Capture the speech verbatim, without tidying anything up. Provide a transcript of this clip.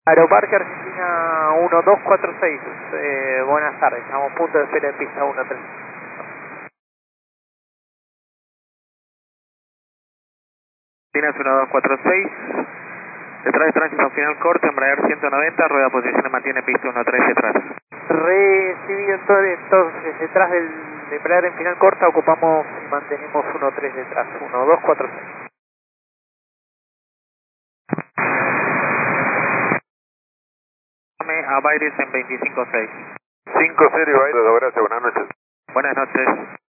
Aeroparque Argentina uno dos cuatro seis, eh, buenas tardes, estamos a punto de espera en pista uno tres. Tienes uno dos cuatro seis, detrás de tránsito final corto, Embraer ciento noventa, rueda posición mantiene pista uno tres detrás. Recibido entonces, entonces detrás del Embraer en final corta ocupamos y mantenemos uno tres detrás, uno dos cuatro seis. A Baires en veinticinco seis. cinco cero, Baires, gracias, buenas noches. Buenas noches.